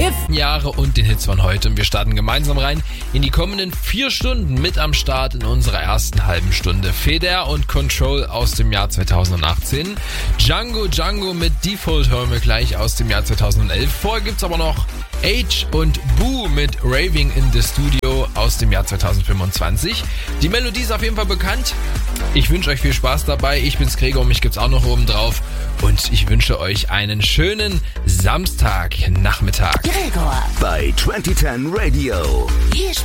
Jahre und den Hits von heute. Und wir starten gemeinsam rein in die kommenden 4 Stunden mit am Start in unserer ersten halben Stunde. Feder und Control aus dem Jahr 2018. Django mit Default hören wir gleich aus dem Jahr 2011. Vorher gibt's aber noch Age und Boo mit Raving in the Studio aus dem Jahr 2025. Die Melodie ist auf jeden Fall bekannt. Ich wünsche euch viel Spaß dabei. Ich bin's Gregor und mich gibt's auch noch oben drauf. Und ich wünsche euch einen schönen Samstagnachmittag. Gregor bei 2010 Radio. Hier